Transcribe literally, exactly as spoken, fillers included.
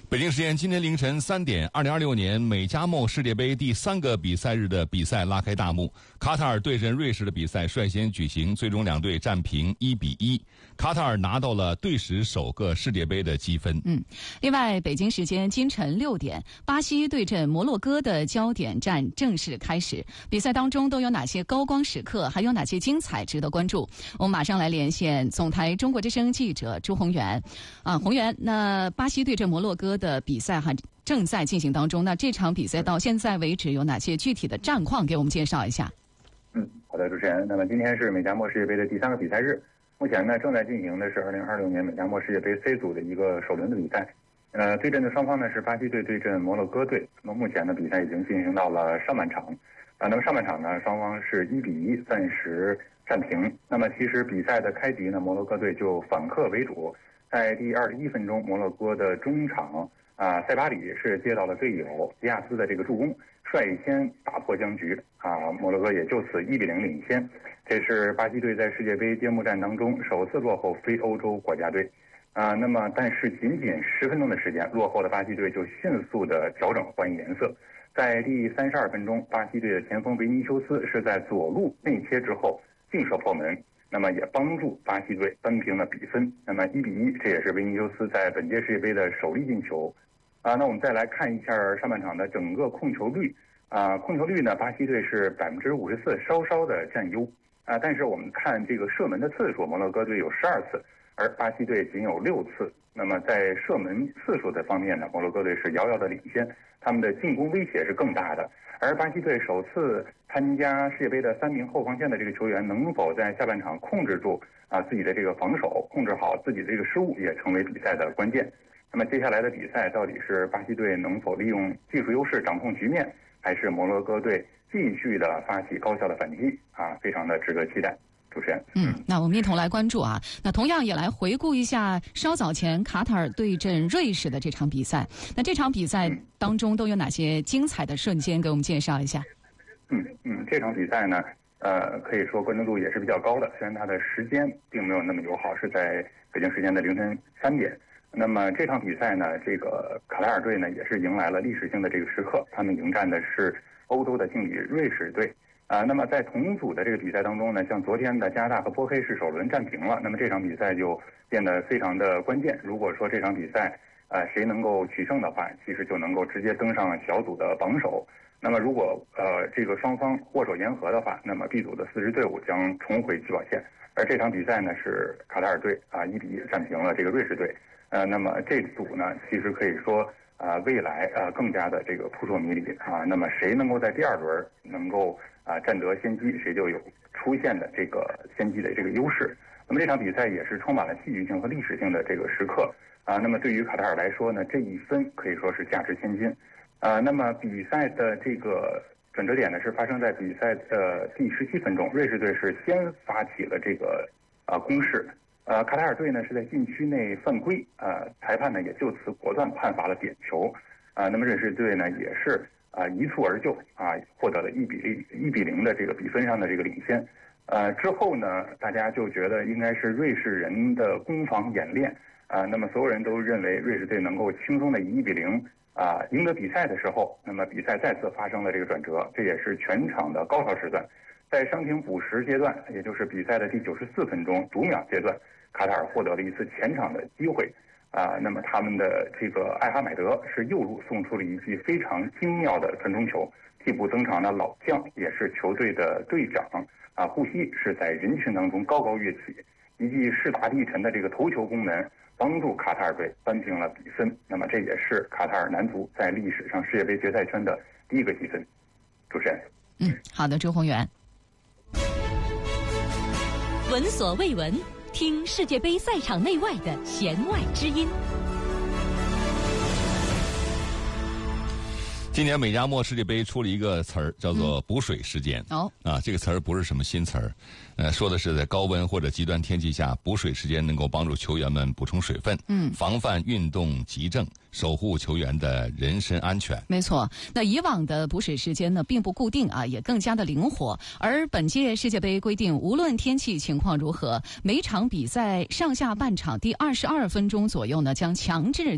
北京时间今天凌晨三点，二零二六年美加墨世界杯第三个比赛日的比赛拉开大幕。卡塔尔对阵瑞士的比赛率先举行，最终两队战平一比一。卡塔尔拿到了队史首个世界杯的积分。 嗯，另外，北京时间今晨六点，巴西对阵摩洛哥的焦点战正式开始。比赛当中都有哪些高光时刻，还有哪些精彩值得关注？我们马上来连线总台中国之声记者朱宏源。啊，宏源，那巴西对阵摩洛哥的比赛哈正在进行当中，那这场比赛到现在为止有哪些具体的战况？给我们介绍一下。 嗯，好的，主持人。那么今天是美加墨世界杯的第三个比赛日，目前呢正在进行的是二零二六年美加墨世界杯 C 组的一个首轮的比赛。呃，对阵的双方呢是巴西队对阵摩洛哥队。那么目前呢比赛已经进行到了上半场，啊，那么上半场呢双方是一比一暂时战平。那么其实比赛的开局呢，摩洛哥队就反客为主。在第二十一分钟，摩洛哥的中场啊塞巴里是接到了队友迪亚斯的这个助攻，率先打破僵局啊，摩洛哥也就此一比零领先。这是巴西队在世界杯揭幕战当中首次落后非欧洲国家队啊。那么但是仅仅十分钟的时间，落后的巴西队就迅速的调整换颜色。在第三十二分钟，巴西队的前锋维尼修斯是在左路内切之后劲射破门，那么也帮助巴西队扳平了比分。那么一比一，这也是维尼修斯在本届世界杯的首粒进球。啊，那我们再来看一下上半场的整个控球率。啊，控球率呢，巴西队是百分之五十四，稍稍的占优。啊，但是我们看这个射门的次数，摩洛哥队有十二次，而巴西队仅有六次。那么在射门次数的方面呢，摩洛哥队是遥遥的领先，他们的进攻威胁是更大的。而巴西队首次参加世界杯的三名后防线的这个球员，能否在下半场控制住啊自己的这个防守，控制好自己的这个失误，也成为比赛的关键。那么接下来的比赛到底是巴西队能否利用技术优势掌控局面，还是摩洛哥队继续的发起高效的反击啊？非常的值得期待。主持人， 嗯，那我们一同来关注啊。那同样也来回顾一下稍早前卡塔尔对阵瑞士的这场比赛。那这场比赛当中都有哪些精彩的瞬间？给我们介绍一下。 嗯嗯，这场比赛呢，呃，可以说关注度也是比较高的，虽然它的时间并没有那么友好，是在北京时间的凌晨三点。那么这场比赛呢，这个卡塔尔队呢也是迎来了历史性的这个时刻，他们迎战的是欧洲的劲旅瑞士队。啊，那么在同组的这个比赛当中呢，像昨天的加拿大和波黑是首轮战平了，那么这场比赛就变得非常的关键。如果说这场比赛呃谁能够取胜的话，其实就能够直接登上小组的榜首。那么如果呃这个双方握手言和的话，那么 B 组的四支队伍将重回起跑线。而这场比赛呢是卡塔尔队啊一比一战平了这个瑞士队。呃，那么这组呢其实可以说啊、呃、未来啊、呃、更加的这个扑朔迷离啊。那么谁能够在第二轮能够啊，占得先机，谁就有出现的这个先机的这个优势。那么这场比赛也是充满了戏剧性和历史性的这个时刻啊。那么对于卡塔尔来说呢，这一分可以说是价值千金啊。那么比赛的这个转折点呢，是发生在比赛的第十七分钟，瑞士队是先发起了这个啊攻势，呃，卡塔尔队呢是在禁区内犯规，呃，裁判呢也就此果断判罚了点球啊。那么瑞士队呢也是。啊，一蹴而就啊，获得了一比零一比零的这个比分上的这个领先。呃，之后呢，大家就觉得应该是瑞士人的攻防演练啊。那么所有人都认为瑞士队能够轻松的以一比零啊赢得比赛的时候，那么比赛再次发生了这个转折，这也是全场的高潮时段。在伤停补时阶段，也就是比赛的第九十四分钟读秒阶段，卡塔尔获得了一次前场的机会。啊，那么他们的这个艾哈迈德是右路送出了一记非常精妙的传中球，替补登场的老将也是球队的队长啊，护膝是在人群当中高高跃起，一记势大力沉的这个头球攻门，帮助卡塔尔队扳平了比分。那么这也是卡塔尔男足在历史上世界杯决赛圈的第一个积分。主持人， 嗯，好的，周宏源。 闻所未闻。听世界杯赛场内外的弦外之音。 今年美加墨世界杯出了一个词儿，叫做补水时间。 哦、 嗯，啊，这个词儿不是什么新词儿，呃，说的是在高温或者极端天气下，补水时间能够帮助球员们补充水分，嗯，防范运动急症，守护球员的人身安全。 没错，那以往的补水时间呢，并不固定啊，也更加的灵活。而本届世界杯规定，无论天气情况如何，每场比赛上下半场第二十二分钟左右呢，将强制